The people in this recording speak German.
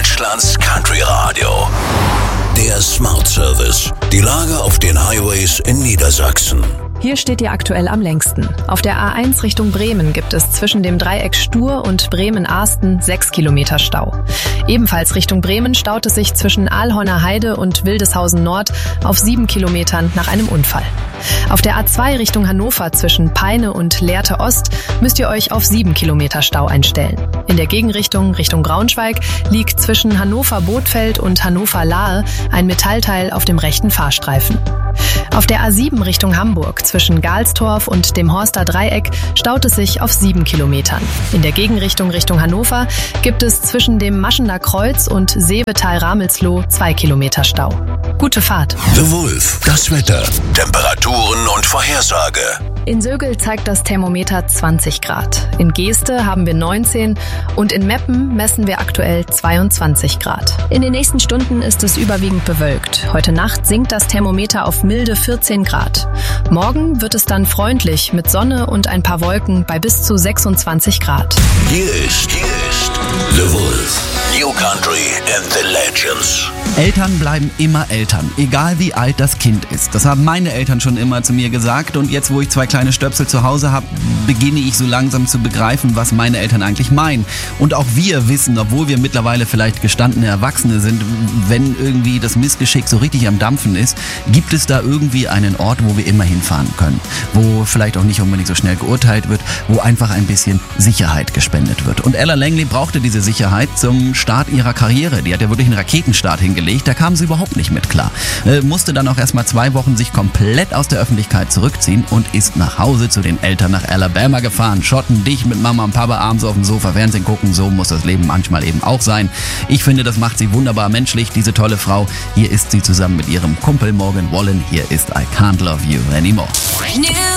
Deutschlands Country Radio. Der Smart Service. Die Lage auf den Highways in Niedersachsen. Hier steht ihr aktuell am längsten. Auf der A1 Richtung Bremen gibt es zwischen dem Dreieck Stur und Bremen-Ahsten 6 Kilometer Stau. Ebenfalls Richtung Bremen staut es sich zwischen Aalhorner Heide und Wildeshausen Nord auf 7 Kilometern nach einem Unfall. Auf der A2 Richtung Hannover zwischen Peine und Lehrte Ost müsst ihr euch auf 7 Kilometer Stau einstellen. In der Gegenrichtung Richtung Braunschweig liegt zwischen Hannover-Bothfeld und Hannover-Lahe ein Metallteil auf dem rechten Fahrstreifen. Auf der A7 Richtung Hamburg zwischen Galstorf und dem Horster Dreieck staut es sich auf 7 Kilometern. In der Gegenrichtung Richtung Hannover gibt es zwischen dem Maschener Kreuz und Seevetal-Ramelsloh 2 Kilometer Stau. Gute Fahrt. The Wolf, das Wetter, Temperaturen und Vorhersage. In Sögel zeigt das Thermometer 20 Grad. In Geeste haben wir 19 und in Meppen messen wir aktuell 22 Grad. In den nächsten Stunden ist es überwiegend bewölkt. Heute Nacht sinkt das Thermometer auf milde 14 Grad. Morgen wird es dann freundlich mit Sonne und ein paar Wolken bei bis zu 26 Grad. Hier ist The Wolf. New Country and the Legends. Eltern bleiben immer Eltern, egal wie alt das Kind ist. Das haben meine Eltern schon immer zu mir gesagt und jetzt, wo ich 2 kleine Stöpsel zu Hause habe, beginne ich so langsam zu begreifen, was meine Eltern eigentlich meinen. Und auch wir wissen, obwohl wir mittlerweile vielleicht gestandene Erwachsene sind, wenn irgendwie das Missgeschick so richtig am Dampfen ist, gibt es da irgendwie einen Ort, wo wir immer hinfahren können, wo vielleicht auch nicht unbedingt so schnell geurteilt wird, wo einfach ein bisschen Sicherheit gespendet wird. Und Ella Langley brauchte diese Sicherheit zum Start ihrer Karriere. Die hat ja wirklich einen Raketenstart hingelegt. Da kam sie überhaupt nicht mit klar. Musste dann auch erstmal 2 Wochen sich komplett aus der Öffentlichkeit zurückziehen und ist nach Hause zu den Eltern nach Alabama gefahren. Schotten dicht mit Mama und Papa abends auf dem Sofa Fernsehen gucken. So muss das Leben manchmal eben auch sein. Ich finde, das macht sie wunderbar menschlich, diese tolle Frau. Hier ist sie zusammen mit ihrem Kumpel Morgan Wallen. Hier ist I Can't Love You Anymore.